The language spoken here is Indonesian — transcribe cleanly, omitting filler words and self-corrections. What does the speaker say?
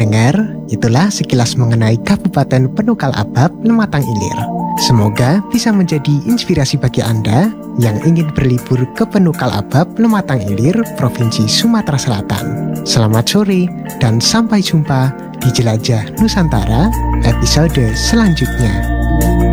pendengar, itulah sekilas mengenai Kabupaten Penukal Abab, Lematang Ilir. Semoga bisa menjadi inspirasi bagi Anda yang ingin berlibur ke Penukal Abab, Lematang Ilir, Provinsi Sumatera Selatan. Selamat sore dan sampai jumpa di Jelajah Nusantara episode selanjutnya.